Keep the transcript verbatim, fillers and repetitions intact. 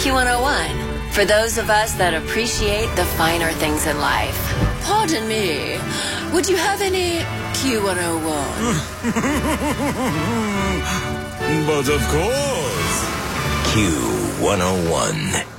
Q one oh one, for those of us that appreciate the finer things in life. Pardon me, would you have any Q one oh one? But of course, Q one oh one.